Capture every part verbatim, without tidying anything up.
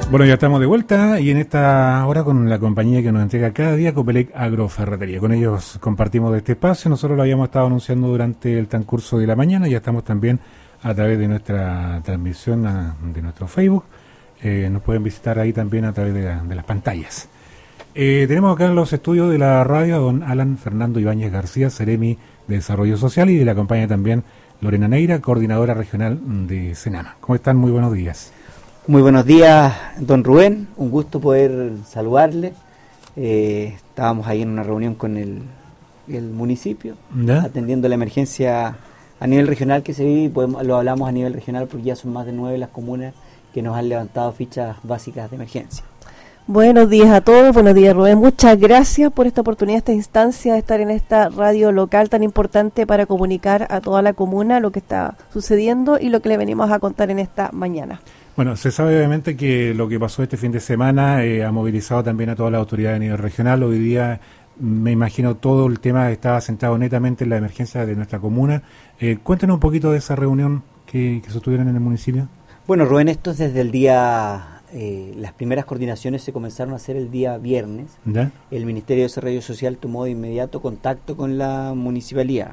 Bueno, ya estamos de vuelta y en esta hora con la compañía que nos entrega cada día, Copelec Agroferretería. Con ellos compartimos de este espacio. Nosotros lo habíamos estado anunciando durante el transcurso de la mañana. Ya estamos también a través de nuestra transmisión a, de nuestro Facebook. Eh, nos pueden visitar ahí también a través de, la, de las pantallas. Eh, tenemos acá en los estudios de la radio a don Alan Fernando Ibáñez García, Seremi de Desarrollo Social, y de la compañía también Lorena Neira, coordinadora regional de Senama. ¿Cómo están? Muy buenos días. Muy buenos días, don Rubén, un gusto poder saludarle. Eh, estábamos ahí en una reunión con el, el municipio, ¿ya?, atendiendo la emergencia a nivel regional que se vive, y podemos, lo hablamos a nivel regional porque ya son más de nueve las comunas que nos han levantado fichas básicas de emergencia. Buenos días a todos, buenos días Rubén, muchas gracias por esta oportunidad, esta instancia de estar en esta radio local tan importante para comunicar a toda la comuna lo que está sucediendo y lo que le venimos a contar en esta mañana. Bueno, se sabe obviamente que lo que pasó este fin de semana eh, ha movilizado también a todas las autoridades a nivel regional. Hoy día, me imagino, todo el tema estaba centrado netamente en la emergencia de nuestra comuna. Eh, cuéntenos un poquito de esa reunión que, que sostuvieron en el municipio. Bueno, Rubén, esto es desde el día... Eh, las primeras coordinaciones se comenzaron a hacer el día viernes. ¿Ya? El Ministerio de Desarrollo Social tomó de inmediato contacto con la municipalidad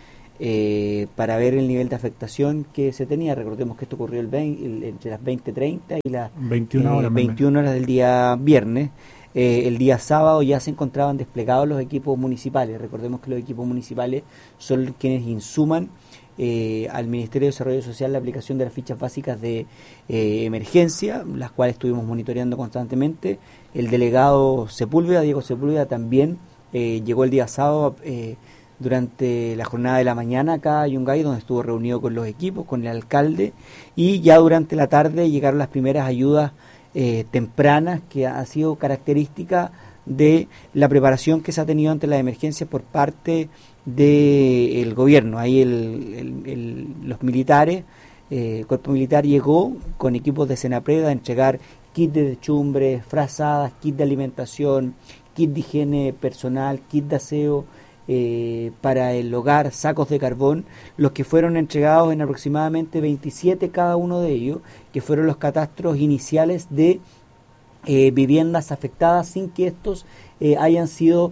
eh, para ver el nivel de afectación que se tenía. Recordemos que esto ocurrió el veinte, el, entre las veinte treinta y las veintiuna horas, eh, veintiuna horas del día viernes. Eh, el día sábado ya se encontraban desplegados los equipos municipales. Recordemos que los equipos municipales son quienes insuman Eh, al Ministerio de Desarrollo Social la aplicación de las fichas básicas de eh, emergencia, las cuales estuvimos monitoreando constantemente. El delegado Sepúlveda, Diego Sepúlveda, también eh, llegó el día sábado eh, durante la jornada de la mañana acá a Yungay, donde estuvo reunido con los equipos, con el alcalde, y ya durante la tarde llegaron las primeras ayudas eh, tempranas, que ha sido característica de la preparación que se ha tenido ante la emergencia por parte del gobierno. Ahí el, el, el, los militares, eh, el cuerpo militar llegó con equipos de Senapred a entregar kits de techumbre, frazadas, kits de alimentación, kits de higiene personal, kits de aseo eh, para el hogar, sacos de carbón, los que fueron entregados en aproximadamente veintisiete cada uno de ellos, que fueron los catastros iniciales de Eh, viviendas afectadas sin que estos eh, hayan sido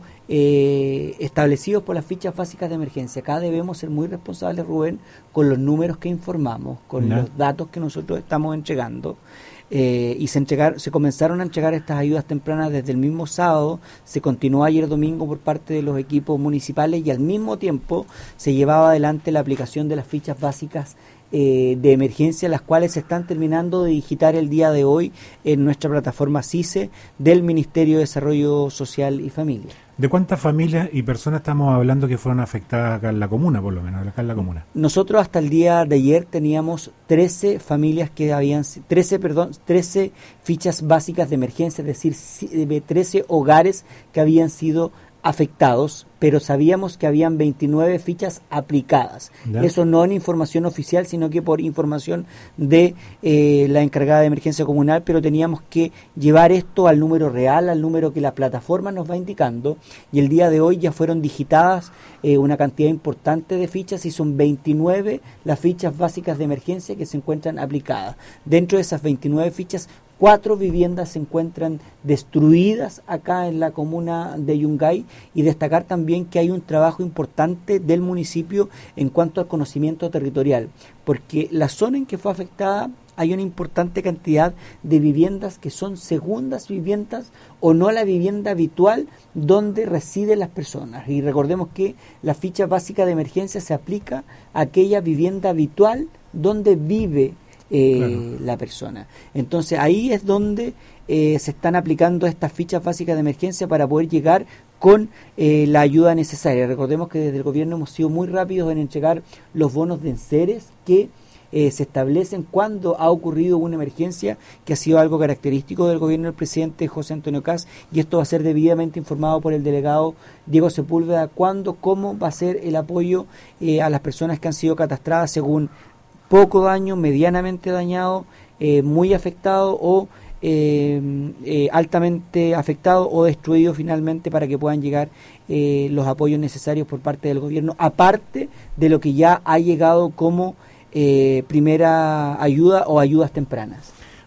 eh, establecidos por las fichas básicas de emergencia. Acá debemos ser muy responsables, Rubén, con los números que informamos, con ¿no? los datos que nosotros estamos entregando. Eh, y se entregar, se comenzaron a entregar estas ayudas tempranas desde el mismo sábado, se continuó ayer domingo por parte de los equipos municipales, y al mismo tiempo se llevaba adelante la aplicación de las fichas básicas eh, de emergencia, las cuales se están terminando de digitar el día de hoy en nuestra plataforma CICE del Ministerio de Desarrollo Social y Familia. ¿De cuántas familias y personas estamos hablando que fueron afectadas acá en la comuna, por lo menos, acá en la comuna? Nosotros hasta el día de ayer teníamos trece familias que habían, trece, perdón, trece fichas básicas de emergencia, es decir, trece hogares que habían sido afectados, pero sabíamos que habían veintinueve fichas aplicadas. ¿Ya? Eso no en información oficial, sino que por información de eh, la encargada de emergencia comunal, pero teníamos que llevar esto al número real, al número que la plataforma nos va indicando, y el día de hoy ya fueron digitadas eh, una cantidad importante de fichas, y son veintinueve las fichas básicas de emergencia que se encuentran aplicadas. Dentro de esas veintinueve fichas, cuatro viviendas se encuentran destruidas acá en la comuna de Yungay, y destacar también que hay un trabajo importante del municipio en cuanto al conocimiento territorial, porque la zona en que fue afectada hay una importante cantidad de viviendas que son segundas viviendas o no la vivienda habitual donde residen las personas. Y recordemos que la ficha básica de emergencia se aplica a aquella vivienda habitual donde vive Eh, claro. la persona. Entonces ahí es donde eh, se están aplicando estas fichas básicas de emergencia para poder llegar con eh, la ayuda necesaria. Recordemos que desde el gobierno hemos sido muy rápidos en entregar los bonos de enseres que eh, se establecen cuando ha ocurrido una emergencia, que ha sido algo característico del gobierno del presidente José Antonio Kast, y esto va a ser debidamente informado por el delegado Diego Sepúlveda, cuándo, cómo va a ser el apoyo eh, a las personas que han sido catastradas según poco daño, medianamente dañado, eh, muy afectado o eh, eh, altamente afectado o destruido finalmente, para que puedan llegar eh, los apoyos necesarios por parte del gobierno, aparte de lo que ya ha llegado como eh, primera ayuda o ayudas tempranas.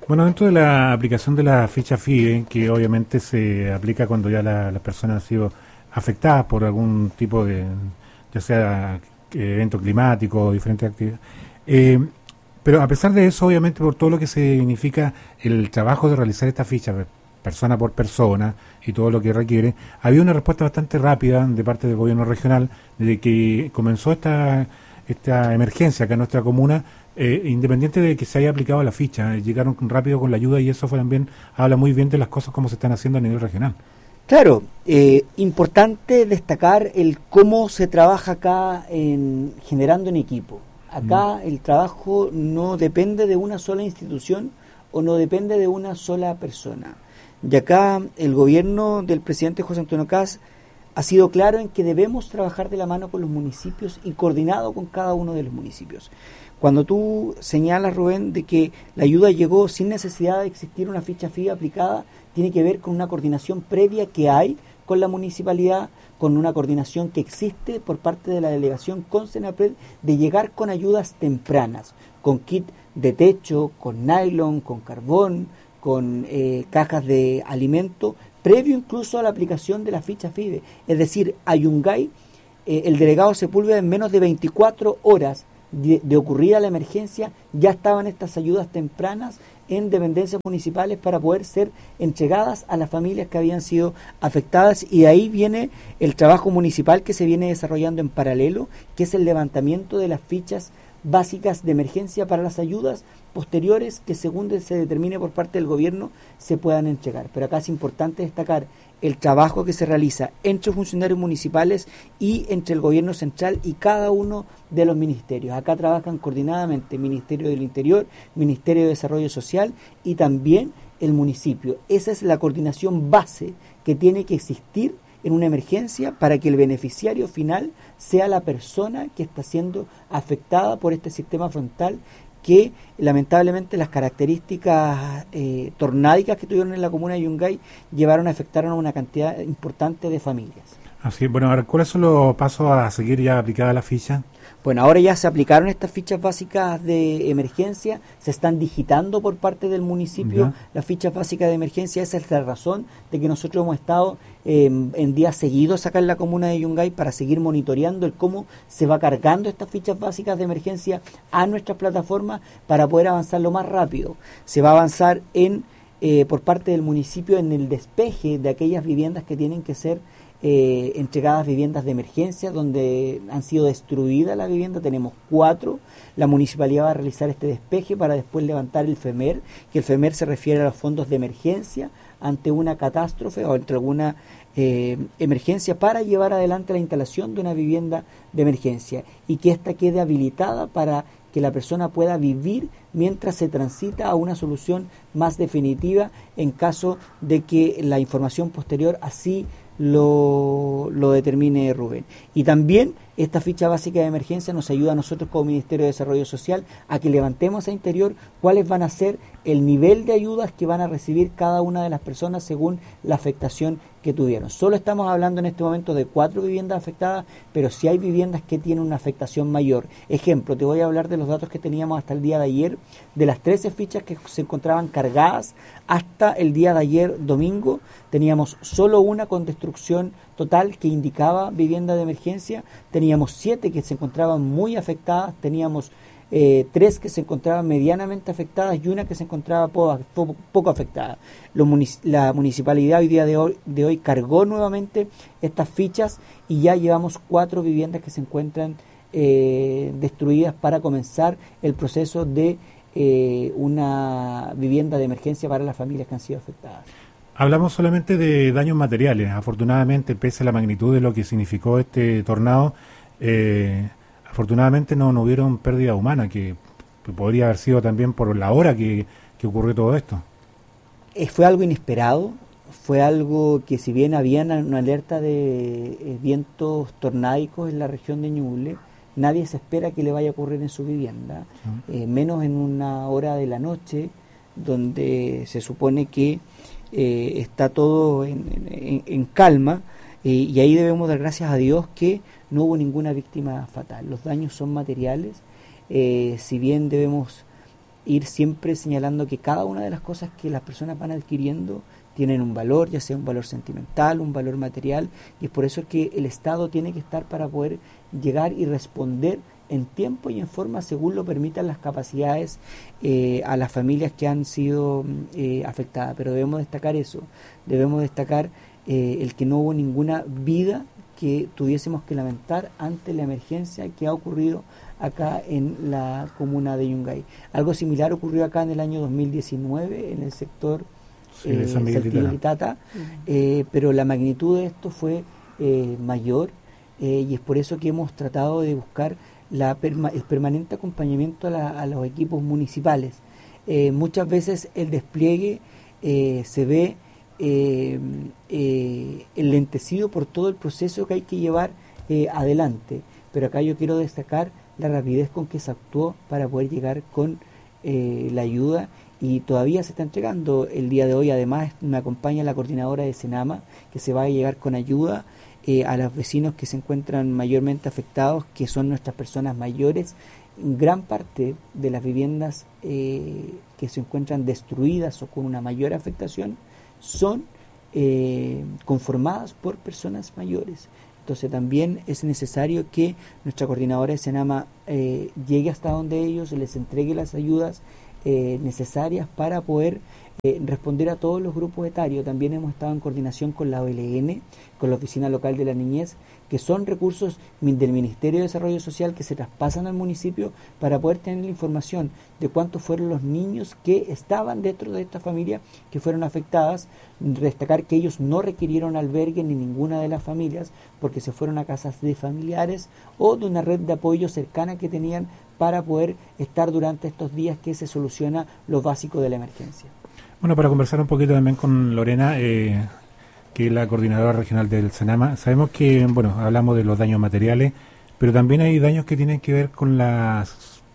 Bueno, dentro de la aplicación de la ficha FIDE, que obviamente se aplica cuando ya la, las personas han sido afectadas por algún tipo de, ya sea eh, evento climático o diferentes actividades, eh, pero a pesar de eso, obviamente por todo lo que significa el trabajo de realizar esta ficha, persona por persona y todo lo que requiere, había una respuesta bastante rápida de parte del gobierno regional desde que comenzó esta, esta emergencia acá en nuestra comuna. Eh, independiente de que se haya aplicado la ficha, eh, llegaron rápido con la ayuda y eso fue también, habla muy bien de las cosas como se están haciendo a nivel regional. Claro, eh, importante destacar el cómo se trabaja acá en generando en equipo. Acá mm. el trabajo no depende de una sola institución o no depende de una sola persona. Y acá el gobierno del presidente José Antonio Kast ha sido claro en que debemos trabajar de la mano con los municipios y coordinado con cada uno de los municipios. Cuando tú señalas, Rubén, de que la ayuda llegó sin necesidad de existir una ficha FIDE aplicada, tiene que ver con una coordinación previa que hay con la municipalidad, con una coordinación que existe por parte de la delegación con Senapred de llegar con ayudas tempranas, con kit de techo, con nylon, con carbón, con eh, cajas de alimento, previo incluso a la aplicación de la ficha FIDE. Es decir, a Yungay, eh, el delegado Sepúlveda en menos de veinticuatro horas de, de ocurrida la emergencia, ya estaban estas ayudas tempranas en dependencias municipales para poder ser entregadas a las familias que habían sido afectadas, y de ahí viene el trabajo municipal que se viene desarrollando en paralelo, que es el levantamiento de las fichas básicas de emergencia para las ayudas posteriores que, según se determine por parte del gobierno, se puedan entregar. Pero acá es importante destacar el trabajo que se realiza entre funcionarios municipales y entre el gobierno central y cada uno de los ministerios. Acá trabajan coordinadamente Ministerio del Interior, Ministerio de Desarrollo Social y también el municipio. Esa es la coordinación base que tiene que existir en una emergencia para que el beneficiario final sea la persona que está siendo afectada por este sistema frontal que lamentablemente las características eh, tornádicas que tuvieron en la comuna de Yungay llevaron a afectar a una cantidad importante de familias. Así, bueno, ahora, ¿cuáles son los pasos a seguir ya aplicada la ficha? Bueno, ahora ya se aplicaron estas fichas básicas de emergencia, se están digitando por parte del municipio ¿Ya? las fichas básicas de emergencia. Esa es la razón de que nosotros hemos estado eh, en días seguidos acá en la comuna de Yungay para seguir monitoreando el cómo se va cargando estas fichas básicas de emergencia a nuestras plataformas para poder avanzar lo más rápido. Se va a avanzar en eh, por parte del municipio en el despeje de aquellas viviendas que tienen que ser Eh, entregadas viviendas de emergencia donde han sido destruidas las viviendas. Tenemos cuatro. La municipalidad va a realizar este despeje para después levantar el FEMER, que el FEMER se refiere a los fondos de emergencia ante una catástrofe o ante alguna eh, emergencia, para llevar adelante la instalación de una vivienda de emergencia y que ésta quede habilitada para que la persona pueda vivir mientras se transita a una solución más definitiva en caso de que la información posterior así Lo, lo determine Rubén. Y también esta ficha básica de emergencia nos ayuda a nosotros como Ministerio de Desarrollo Social a que levantemos a interior cuáles van a ser el nivel de ayudas que van a recibir cada una de las personas según la afectación que tuvieron. Solo estamos hablando en este momento de cuatro viviendas afectadas, pero si hay viviendas que tienen una afectación mayor. Ejemplo, te voy a hablar de los datos que teníamos hasta el día de ayer, de las trece fichas que se encontraban cargadas hasta el día de ayer domingo, teníamos solo una con destrucción total que indicaba vivienda de emergencia, teníamos siete que se encontraban muy afectadas, teníamos eh, tres que se encontraban medianamente afectadas y una que se encontraba poco, poco, poco afectada. Lo munic- la municipalidad hoy día de hoy, de hoy cargó nuevamente estas fichas y ya llevamos cuatro viviendas que se encuentran eh, destruidas para comenzar el proceso de eh, una vivienda de emergencia para las familias que han sido afectadas. Hablamos solamente de daños materiales. Afortunadamente, pese a la magnitud de lo que significó este tornado, eh, afortunadamente no, no hubieron pérdida humana, que, que podría haber sido también por la hora que, que ocurrió todo esto. Eh, fue algo inesperado, fue algo que, si bien había una alerta de eh, vientos tornádicos en la región de Ñuble, nadie se espera que le vaya a ocurrir en su vivienda, uh-huh. eh, menos en una hora de la noche, donde se supone que Eh, está todo en, en, en calma, eh, y ahí debemos dar gracias a Dios que no hubo ninguna víctima fatal. Los daños son materiales, eh, si bien debemos ir siempre señalando que cada una de las cosas que las personas van adquiriendo tienen un valor, ya sea un valor sentimental, un valor material, y es por eso que el Estado tiene que estar para poder llegar y responder en tiempo y en forma según lo permitan las capacidades eh, a las familias que han sido eh, afectadas. Pero debemos destacar eso, debemos destacar eh, el que no hubo ninguna vida que tuviésemos que lamentar ante la emergencia que ha ocurrido acá en la comuna de Yungay. Algo similar ocurrió acá en el año dos mil diecinueve en el sector sí, eh, Saltillo y Tata, uh-huh. eh, pero la magnitud de esto fue eh, mayor eh, y es por eso que hemos tratado de buscar la perma- el permanente acompañamiento a, la, a los equipos municipales. Eh, muchas veces el despliegue eh, se ve eh, eh, enlentecido por todo el proceso que hay que llevar eh, adelante, pero acá yo quiero destacar la rapidez con que se actuó para poder llegar con eh, la ayuda, y todavía se está entregando el día de hoy. Además me acompaña la coordinadora de Senama, que se va a llegar con ayuda eh, a los vecinos que se encuentran mayormente afectados, que son nuestras personas mayores. Gran parte de las viviendas eh, que se encuentran destruidas o con una mayor afectación son eh, conformadas por personas mayores. Entonces también es necesario que nuestra coordinadora de Senama eh, llegue hasta donde ellos, les entregue las ayudas eh, necesarias para poder eh, responder a todos los grupos etarios. También hemos estado en coordinación con la O L N, con la Oficina Local de la Niñez, que son recursos del Ministerio de Desarrollo Social que se traspasan al municipio para poder tener la información de cuántos fueron los niños que estaban dentro de esta familia que fueron afectadas. Destacar que ellos no requirieron albergue ni ninguna de las familias, porque se fueron a casas de familiares o de una red de apoyo cercana que tenían para poder estar durante estos días que se soluciona lo básico de la emergencia. Bueno, para conversar un poquito también con Lorena, eh, que es la coordinadora regional del Senama, sabemos que, bueno, hablamos de los daños materiales, pero también hay daños que tienen que ver con la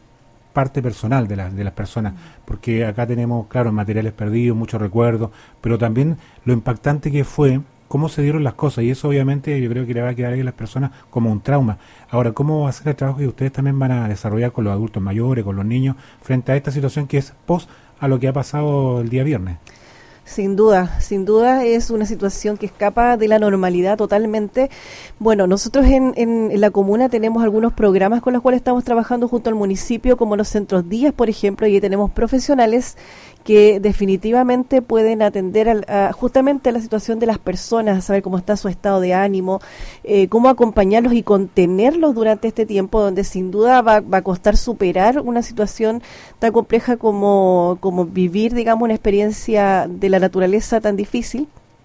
parte personal de, la, de las personas, porque acá tenemos, claro, materiales perdidos, muchos recuerdos, pero también lo impactante que fue cómo se dieron las cosas, y eso obviamente yo creo que le va a quedar a las personas como un trauma. Ahora, ¿cómo va a ser el trabajo que ustedes también van a desarrollar con los adultos mayores, con los niños, frente a esta situación que es post a lo que ha pasado el día viernes? Sin duda, sin duda es una situación que escapa de la normalidad totalmente. Bueno, nosotros en, en, en la comuna tenemos algunos programas con los cuales estamos trabajando junto al municipio, como los centros días, por ejemplo, y tenemos profesionales que definitivamente pueden atender a, a, justamente a la situación de las personas, a saber cómo está su estado de ánimo, eh, cómo acompañarlos y contenerlos durante este tiempo, donde sin duda va, va a costar superar una situación tan compleja como, como vivir, digamos, una experiencia de la naturaleza tan difícil.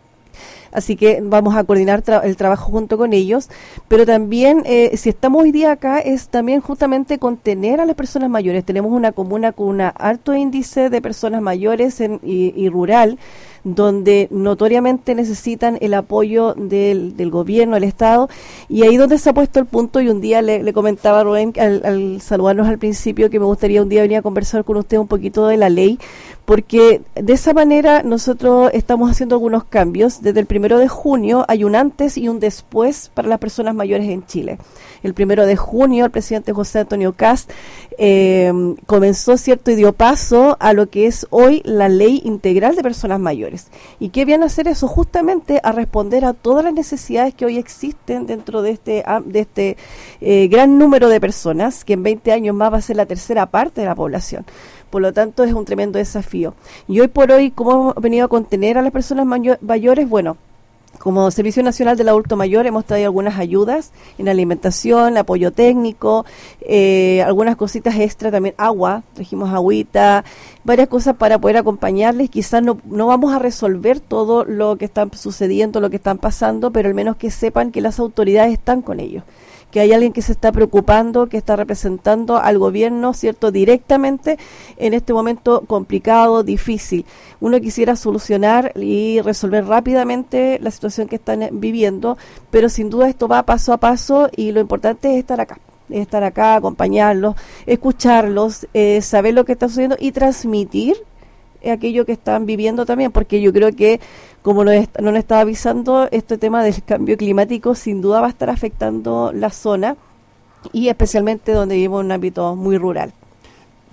Así que vamos a coordinar tra- el trabajo junto con ellos, pero también eh, si estamos hoy día acá es también justamente contener a las personas mayores. Tenemos una comuna con un alto índice de personas mayores en, y, y rural, donde notoriamente necesitan el apoyo del, del gobierno, del Estado, y ahí donde se ha puesto el punto. Y un día le, le comentaba a Rubén al, al saludarnos al principio que me gustaría un día venir a conversar con usted un poquito de la ley, porque de esa manera nosotros estamos haciendo algunos cambios. Desde el primero de junio hay un antes y un después para las personas mayores en Chile. El primero de junio el presidente José Antonio Kast eh, comenzó, cierto, y dio paso a lo que es hoy la Ley Integral de Personas Mayores. ¿Y qué viene a hacer eso? Justamente a responder a todas las necesidades que hoy existen dentro de este, de este eh, gran número de personas, que en veinte años más va a ser la tercera parte de la población. Por lo tanto, es un tremendo desafío. Y hoy por hoy, ¿cómo hemos venido a contener a las personas mayo- mayores? Bueno, como Servicio Nacional del Adulto Mayor hemos traído algunas ayudas en alimentación, apoyo técnico, eh, algunas cositas extra, también agua, trajimos agüita, varias cosas para poder acompañarles. Quizás no, no vamos a resolver todo lo que está sucediendo, lo que están pasando, pero al menos que sepan que las autoridades están con ellos, que hay alguien que se está preocupando, que está representando al gobierno, ¿cierto?, directamente en este momento complicado, difícil. Uno quisiera solucionar y resolver rápidamente la situación que están viviendo, pero sin duda esto va paso a paso, y lo importante es estar acá, es estar acá, acompañarlos, escucharlos, eh, saber lo que está sucediendo y transmitir aquello que están viviendo también, porque yo creo que, como nos, est- nos estaba avisando, este tema del cambio climático sin duda va a estar afectando la zona, y especialmente donde vivimos en un ámbito muy rural.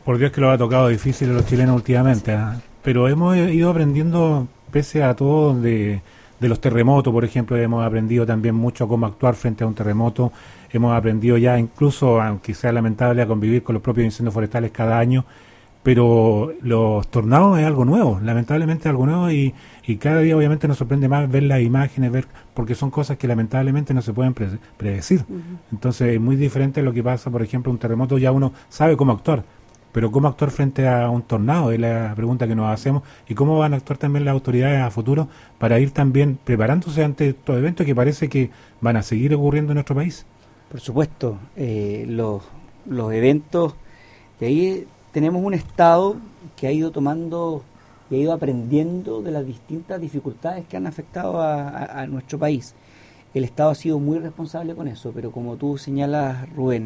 Por Dios que lo ha tocado difícil a los chilenos últimamente, ¿eh? Pero hemos ido aprendiendo, pese a todo, de, de los terremotos, por ejemplo, hemos aprendido también mucho a cómo actuar frente a un terremoto, hemos aprendido ya incluso, aunque sea lamentable, a convivir con los propios incendios forestales cada año, pero los tornados es algo nuevo, lamentablemente es algo nuevo y, y cada día obviamente nos sorprende más ver las imágenes, ver porque son cosas que lamentablemente no se pueden pre- predecir. Uh-huh. Entonces es muy diferente a lo que pasa, por ejemplo, un terremoto ya uno sabe cómo actuar, pero cómo actuar frente a un tornado es la pregunta que nos hacemos y cómo van a actuar también las autoridades a futuro para ir también preparándose ante estos eventos que parece que van a seguir ocurriendo en nuestro país. Por supuesto, eh, los, los eventos de ahí... Tenemos un Estado que ha ido tomando y ha ido aprendiendo de las distintas dificultades que han afectado a, a, a nuestro país. El Estado ha sido muy responsable con eso, pero como tú señalas, Rubén,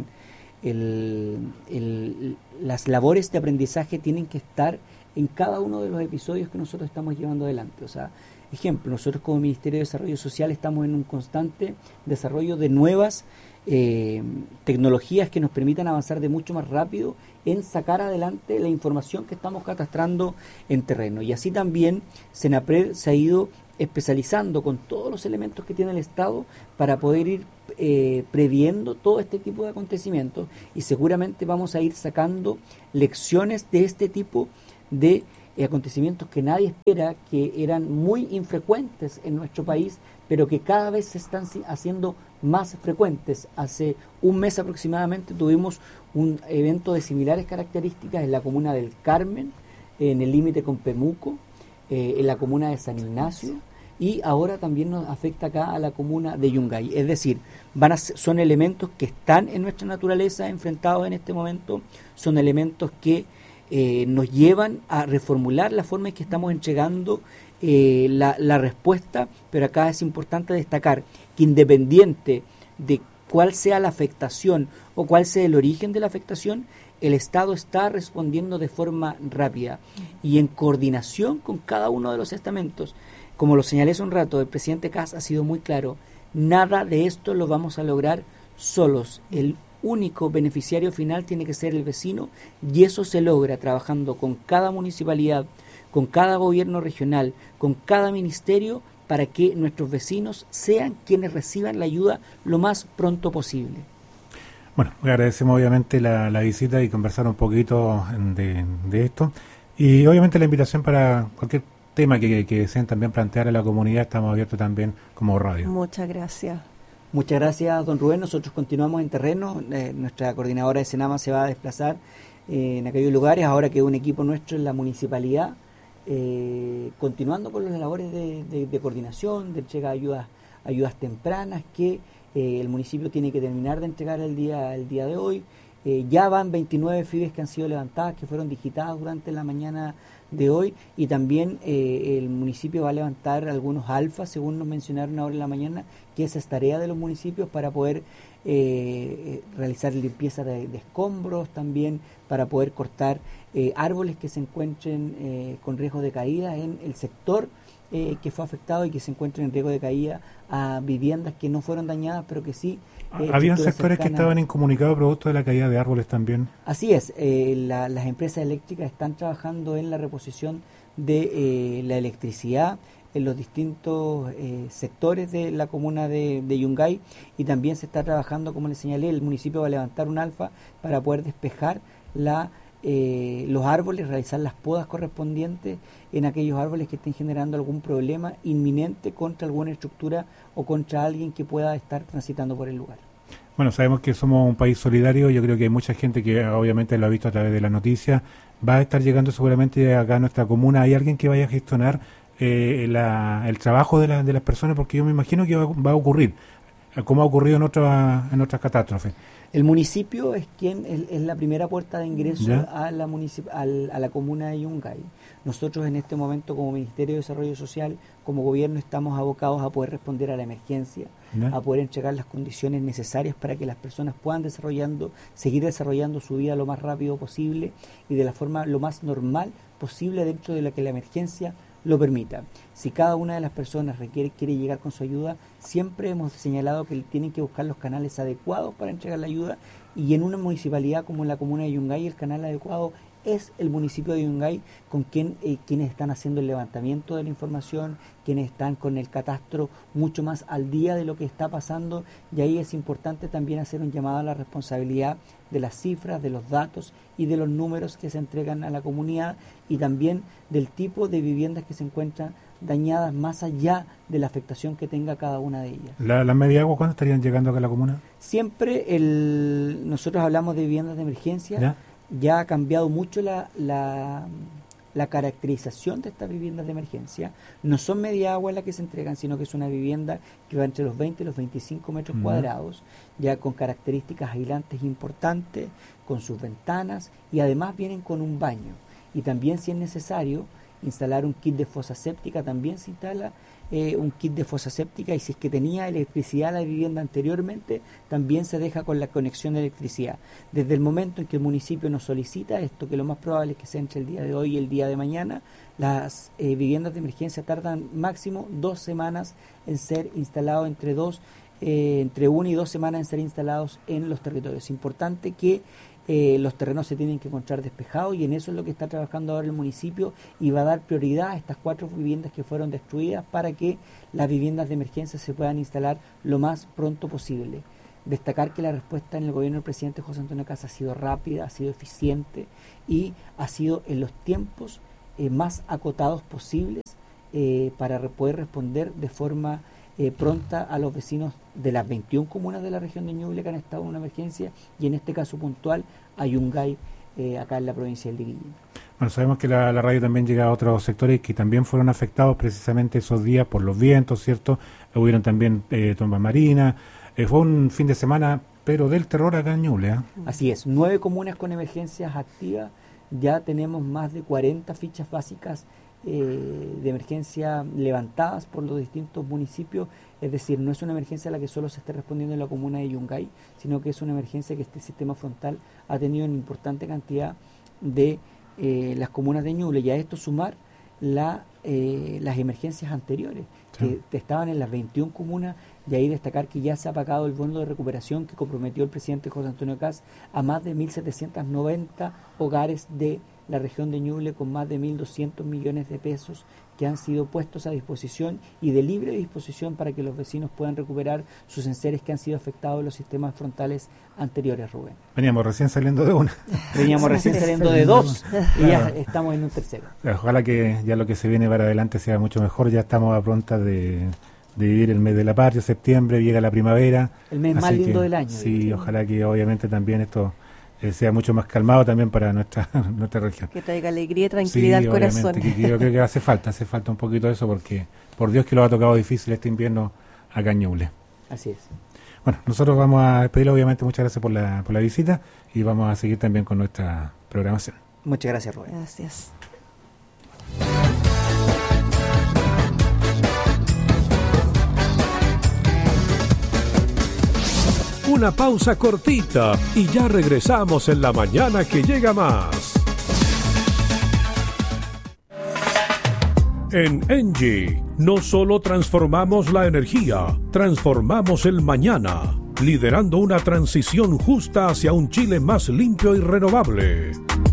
el, el, las labores de aprendizaje tienen que estar en cada uno de los episodios que nosotros estamos llevando adelante. O sea, ejemplo, nosotros como Ministerio de Desarrollo Social estamos en un constante desarrollo de nuevas eh, tecnologías que nos permitan avanzar de mucho más rápido en sacar adelante la información que estamos catastrando en terreno. Y así también Senapred se ha ido especializando con todos los elementos que tiene el Estado para poder ir eh, previendo todo este tipo de acontecimientos y seguramente vamos a ir sacando lecciones de este tipo de eh, acontecimientos que nadie espera, que eran muy infrecuentes en nuestro país, pero que cada vez se están haciendo más frecuentes. Hace un mes aproximadamente tuvimos un evento de similares características en la comuna del Carmen, en el límite con Pemuco, eh, en la comuna de San Ignacio, y ahora también nos afecta acá a la comuna de Yungay. Es decir, van a ser, son elementos que están en nuestra naturaleza enfrentados en este momento, son elementos que eh, nos llevan a reformular la forma en que estamos entregando eh, la, la respuesta, pero acá es importante destacar que independiente de cuál sea la afectación o cuál sea el origen de la afectación, el Estado está respondiendo de forma rápida y en coordinación con cada uno de los estamentos. Como lo señalé hace un rato, el presidente Kast ha sido muy claro, nada de esto lo vamos a lograr solos. El único beneficiario final tiene que ser el vecino y eso se logra trabajando con cada municipalidad, con cada gobierno regional, con cada ministerio, para que nuestros vecinos sean quienes reciban la ayuda lo más pronto posible. Bueno, agradecemos obviamente la, la visita y conversar un poquito de, de esto. Y obviamente la invitación para cualquier tema que, que deseen también plantear a la comunidad, estamos abiertos también como radio. Muchas gracias. Muchas gracias, don Rubén. Nosotros continuamos en terreno. Eh, nuestra coordinadora de Senama se va a desplazar eh, en aquellos lugares, ahora que un equipo nuestro en la municipalidad, eh, continuando con las labores de, de, de coordinación, de entrega de ayudas, ayudas tempranas que eh, el municipio tiene que terminar de entregar el día, el día de hoy. Eh, ya van veintinueve FIBES que han sido levantadas, que fueron digitadas durante la mañana de hoy, y también eh, el municipio va a levantar algunos alfas, según nos mencionaron ahora en la mañana, que esa es tarea de los municipios para poder eh, realizar limpieza de, de escombros, también para poder cortar eh, árboles que se encuentren eh, con riesgo de caída en el sector eh, que fue afectado y que se encuentren en riesgo de caída a viviendas que no fueron dañadas, pero que sí. Eh, Habían sectores cercanas que estaban incomunicados producto de la caída de árboles también. Así es, eh, la, las empresas eléctricas están trabajando en la reposición de eh, la electricidad en los distintos eh, sectores de la comuna de, de Yungay, y también se está trabajando, como les señalé, el municipio va a levantar un alfa para poder despejar la eh, los árboles, realizar las podas correspondientes en aquellos árboles que estén generando algún problema inminente contra alguna estructura o contra alguien que pueda estar transitando por el lugar. Bueno, sabemos que somos un país solidario, yo creo que hay mucha gente que obviamente lo ha visto a través de las noticias, va a estar llegando seguramente acá a nuestra comuna. ¿Hay alguien que vaya a gestionar eh, la, el trabajo de, la, de las personas? Porque yo me imagino que va, va a ocurrir, como ha ocurrido en, otra, en otras catástrofes. El municipio es quien es, es la primera puerta de ingreso a la, municip- al, a la comuna de Yungay. Nosotros en este momento como Ministerio de Desarrollo Social, como gobierno, estamos abocados a poder responder a la emergencia, ¿Ya? a poder entregar las condiciones necesarias para que las personas puedan desarrollando, seguir desarrollando su vida lo más rápido posible y de la forma lo más normal posible dentro de la que la emergencia lo permita. Si cada una de las personas requiere quiere llegar con su ayuda, siempre hemos señalado que tienen que buscar los canales adecuados para entregar la ayuda, y en una municipalidad como la comuna de Yungay el canal adecuado es el municipio de Yungay con quien, eh, quienes están haciendo el levantamiento de la información, quienes están con el catastro mucho más al día de lo que está pasando, y ahí es importante también hacer un llamado a la responsabilidad de las cifras, de los datos y de los números que se entregan a la comunidad, y también del tipo de viviendas que se encuentran dañadas más allá de la afectación que tenga cada una de ellas. ¿La, ¿Las media agua cuándo estarían llegando acá a la comuna? Siempre el, nosotros hablamos de viviendas de emergencia, ¿ya? Ya ha cambiado mucho la, la, la caracterización de estas viviendas de emergencia. No son media agua las que se entregan, sino que es una vivienda que va entre los veinte y los veinticinco metros uh-huh. cuadrados, ya con características aislantes importantes, con sus ventanas, y además vienen con un baño. Y también, si es necesario instalar un kit de fosa séptica, también se instala eh, un kit de fosa séptica, y si es que tenía electricidad la vivienda anteriormente, también se deja con la conexión de electricidad. Desde el momento en que el municipio nos solicita esto, que lo más probable es que sea entre el día de hoy y el día de mañana, las eh, viviendas de emergencia tardan máximo dos semanas en ser instalados, entre dos, eh, entre una y dos semanas en ser instalados en los territorios. Es importante que Eh, los terrenos se tienen que encontrar despejados, y en eso es lo que está trabajando ahora el municipio, y va a dar prioridad a estas cuatro viviendas que fueron destruidas para que las viviendas de emergencia se puedan instalar lo más pronto posible. Destacar que la respuesta en el gobierno del presidente José Antonio Kast ha sido rápida, ha sido eficiente, y ha sido en los tiempos eh, más acotados posibles eh, para poder responder de forma Eh, pronta a los vecinos de las veintiuna comunas de la región de Ñuble que han estado en una emergencia, y en este caso puntual a Yungay, eh, acá en la provincia del Liguillín. Bueno, sabemos que la, la radio también llega a otros sectores que también fueron afectados precisamente esos días por los vientos, ¿cierto? Hubieron también eh, trombas marinas, eh, fue un fin de semana, pero del terror acá en Ñuble, ¿eh? Así es, nueve comunas con emergencias activas, ya tenemos más de cuarenta fichas básicas Eh, de emergencia levantadas por los distintos municipios. Es decir, no es una emergencia a la que solo se esté respondiendo en la comuna de Yungay, sino que es una emergencia que este sistema frontal ha tenido en importante cantidad de eh, las comunas de Ñuble, y a esto sumar la, eh, las emergencias anteriores, sí, que estaban en las veintiuna comunas, y ahí destacar que ya se ha pagado el bono de recuperación que comprometió el presidente José Antonio Kast a más de mil setecientos noventa hogares de la región de Ñuble, con más de mil doscientos millones de pesos que han sido puestos a disposición y de libre disposición para que los vecinos puedan recuperar sus enseres que han sido afectados en los sistemas frontales anteriores, Rubén. Veníamos recién saliendo de una. Veníamos recién saliendo de dos, y ya estamos en un tercero. Ojalá que ya lo que se viene para adelante sea mucho mejor. Ya estamos a pronta de, de vivir el mes de la patria, septiembre, llega la primavera. El mes más lindo que, del año. Sí, digamos. Ojalá que obviamente también esto Eh, sea mucho más calmado también para nuestra nuestra región. Que traiga alegría y tranquilidad, sí, al corazón. Que, que yo creo que hace falta, hace falta un poquito de eso, porque por Dios que lo ha tocado difícil este invierno acá en Ñuble. Así es. Bueno, nosotros vamos a despedirlo, obviamente, muchas gracias por la, por la visita, y vamos a seguir también con nuestra programación. Muchas gracias, Rubén. Gracias. Una pausa cortita y ya regresamos en la mañana que llega más. En Engie, no solo transformamos la energía, transformamos el mañana, liderando una transición justa hacia un Chile más limpio y renovable.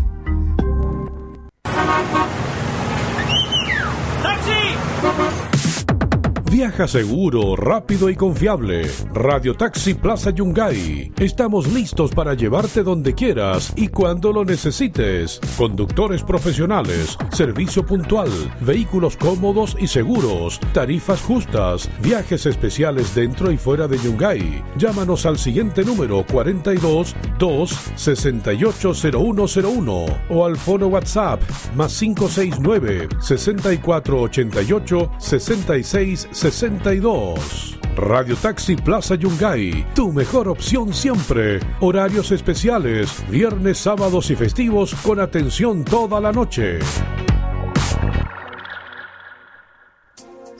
Viaja seguro, rápido y confiable. Radio Taxi Plaza Yungay. Estamos listos para llevarte donde quieras y cuando lo necesites. Conductores profesionales, servicio puntual, vehículos cómodos y seguros, tarifas justas, viajes especiales dentro y fuera de Yungay. Llámanos al siguiente número cuarenta y dos, dos, sesenta y ocho, cero uno cero uno o al fono WhatsApp más cinco seis nueve, sesenta y cuatro ochenta y ocho, sesenta y seis sesenta y dos. Radio Taxi Plaza Yungay, tu mejor opción siempre. Horarios especiales, viernes, sábados y festivos con atención toda la noche.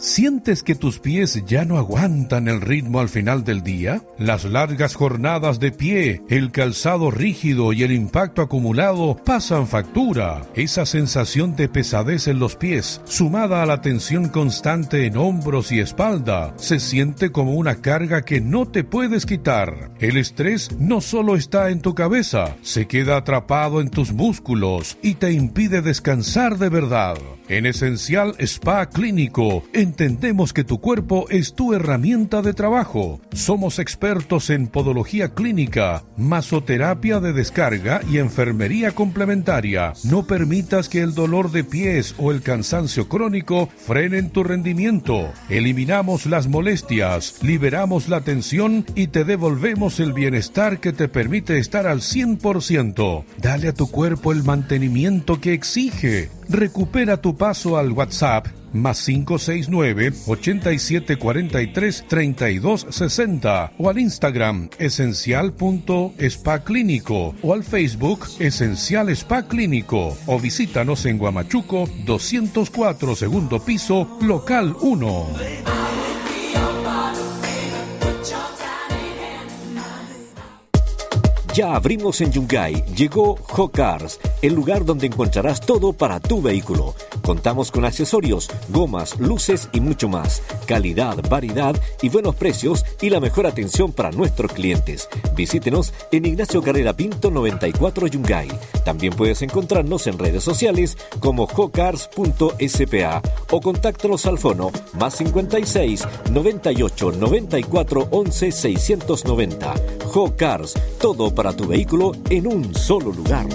¿Sientes que tus pies ya no aguantan el ritmo al final del día? Las largas jornadas de pie, el calzado rígido y el impacto acumulado pasan factura. Esa sensación de pesadez en los pies, sumada a la tensión constante en hombros y espalda, se siente como una carga que no te puedes quitar. El estrés no solo está en tu cabeza, se queda atrapado en tus músculos y te impide descansar de verdad. En Esencial Spa Clínico, entendemos que tu cuerpo es tu herramienta de trabajo. Somos expertos en podología clínica, masoterapia de descarga y enfermería complementaria. No permitas que el dolor de pies o el cansancio crónico frenen tu rendimiento. Eliminamos las molestias, liberamos la tensión y te devolvemos el bienestar que te permite estar al cien por ciento. Dale a tu cuerpo el mantenimiento que exige. Recupera tu paso al WhatsApp más cinco seis nueve, ocho siete cuatro tres, tres dos seis cero o al Instagram esencial punto spa clínico o al Facebook Esencial Spa Clínico o visítanos en Huamachuco doscientos cuatro segundo piso local uno. Ya abrimos en Yungay, llegó J-Cars, el lugar donde encontrarás todo para tu vehículo. Contamos con accesorios, gomas, luces y mucho más. Calidad, variedad y buenos precios y la mejor atención para nuestros clientes. Visítenos en Ignacio Carrera Pinto noventa y cuatro Yungay. También puedes encontrarnos en redes sociales como jocars punto s p a o contáctanos al fono más cincuenta y seis, noventa y ocho, noventa y cuatro, once, seiscientos noventa. J-Cars, todo para tu vehículo en un solo lugar.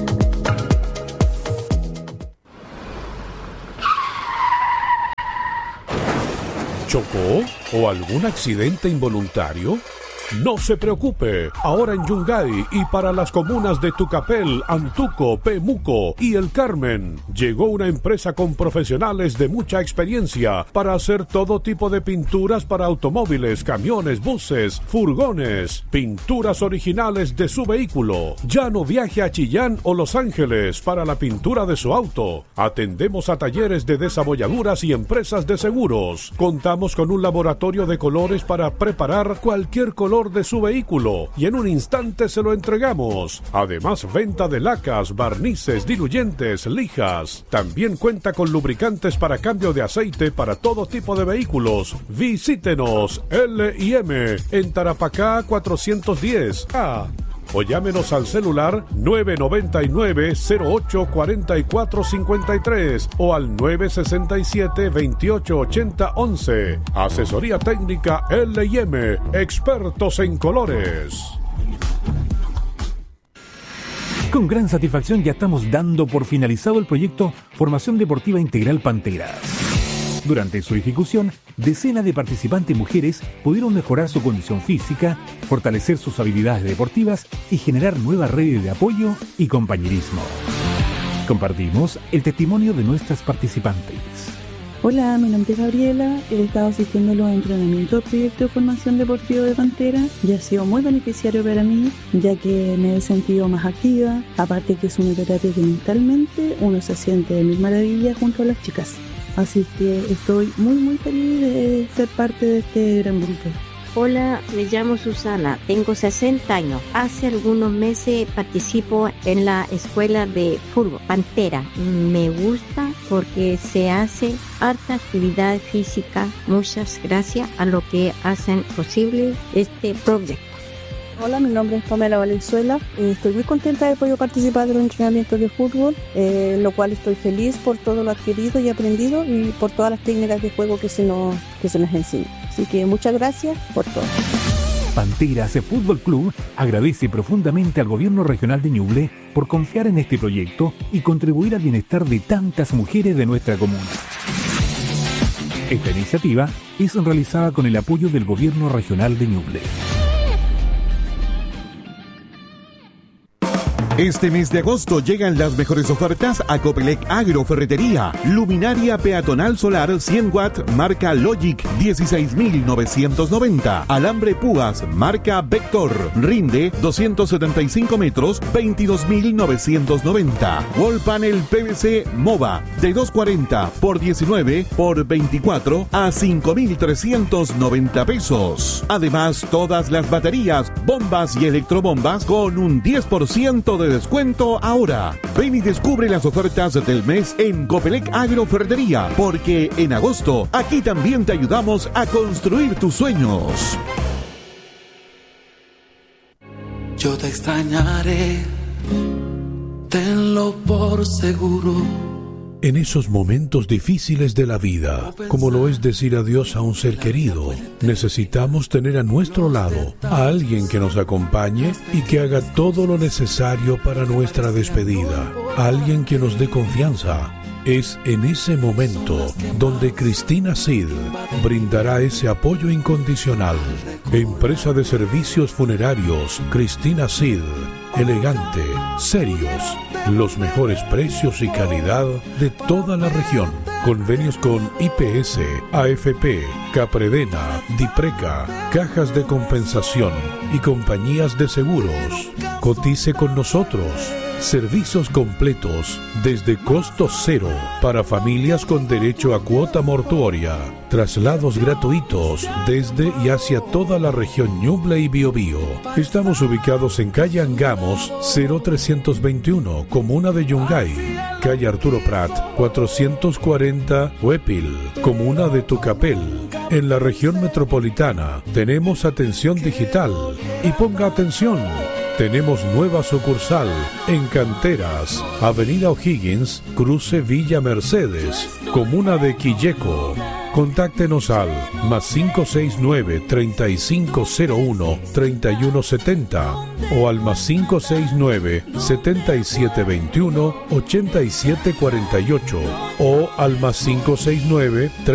¿Chocó? ¿O algún accidente involuntario? No se preocupe, ahora en Yungay y para las comunas de Tucapel, Antuco, Pemuco y El Carmen, llegó una empresa con profesionales de mucha experiencia para hacer todo tipo de pinturas para automóviles, camiones, buses, furgones, pinturas originales de su vehículo. Ya no viaje a Chillán o Los Ángeles para la pintura de su auto. Atendemos a talleres de desabolladuras y empresas de seguros. Contamos con un laboratorio de colores para preparar cualquier color de su vehículo y en un instante se lo entregamos. Además, venta de lacas, barnices, diluyentes, lijas. También cuenta con lubricantes para cambio de aceite para todo tipo de vehículos. Visítenos L y M en Tarapacá cuatrocientos diez A o llámenos al celular nueve nueve nueve, cero ocho cuatro cuatro cinco tres o al nueve seis siete, veintiocho ochenta once. Asesoría técnica L y M, expertos en colores. Con gran satisfacción ya estamos dando por finalizado el proyecto Formación Deportiva Integral Panteras. Durante su ejecución, decenas de participantes mujeres pudieron mejorar su condición física, fortalecer sus habilidades deportivas y generar nuevas redes de apoyo y compañerismo. Compartimos el testimonio de nuestras participantes. Hola, mi nombre es Gabriela, he estado asistiendo a los entrenamientos del proyecto de formación deportiva de Pantera y ha sido muy beneficiario para mí, ya que me he sentido más activa, aparte que es una terapia que mentalmente uno se siente de mil maravillas junto a las chicas. Así que estoy muy muy feliz de ser parte de este gran grupo. Hola, me llamo Susana, tengo sesenta años. Hace algunos meses participo en la escuela de fútbol, Pantera. Me gusta porque se hace harta actividad física. Muchas gracias a lo que hacen posible este proyecto. Hola, mi nombre es Pamela Valenzuela. Eh, estoy muy contenta de poder participar de los entrenamientos de fútbol, eh, lo cual estoy feliz por todo lo adquirido y aprendido y por todas las técnicas de juego que se nos, que se nos enseñan. Así que muchas gracias por todo. Panteras Fútbol Club agradece profundamente al Gobierno Regional de Ñuble por confiar en este proyecto y contribuir al bienestar de tantas mujeres de nuestra comuna. Esta iniciativa es realizada con el apoyo del Gobierno Regional de Ñuble. Este mes de agosto llegan las mejores ofertas a Copelec Agroferretería. Luminaria peatonal solar cien watt marca Logic dieciséis mil novecientos noventa. Alambre púas marca Vector. Rinde doscientos setenta y cinco metros veintidós mil novecientos noventa. Wall panel P V C Mova de doscientos cuarenta por diecinueve por veinticuatro a cinco mil trescientos noventa pesos. Además, todas las baterías, bombas y electrobombas con un diez por ciento de descuento ahora. Ven y descubre las ofertas del mes en Copelec Agroferretería, porque en agosto aquí también te ayudamos a construir tus sueños. Yo te extrañaré, tenlo por seguro. En esos momentos difíciles de la vida, como lo es decir adiós a un ser querido, necesitamos tener a nuestro lado a alguien que nos acompañe y que haga todo lo necesario para nuestra despedida, a alguien que nos dé confianza. Es en ese momento donde Cristina Cid brindará ese apoyo incondicional. Empresa de servicios funerarios Cristina Cid. Elegante, serios, los mejores precios y calidad de toda la región. Convenios con I P S, A F P, Capredena, Dipreca, cajas de compensación y compañías de seguros. Cotice con nosotros. Servicios completos desde costo cero para familias con derecho a cuota mortuoria. Traslados gratuitos desde y hacia toda la región Ñuble y Biobío. Estamos ubicados en calle Angamos cero trescientos veintiuno, comuna de Yungay. Calle Arturo Prat cuatrocientos cuarenta, Huépil, comuna de Tucapel. En la región metropolitana tenemos atención digital. Y ponga atención, tenemos nueva sucursal en Canteras, Avenida O'Higgins, cruce Villa Mercedes, comuna de Quilleco. Contáctenos al más cinco seis nueve, treinta y cinco cero uno, treinta y uno setenta o al más cinco seis nueve, setenta y siete veintiuno, ochenta y siete cuarenta y ocho o al más cinco seis nueve,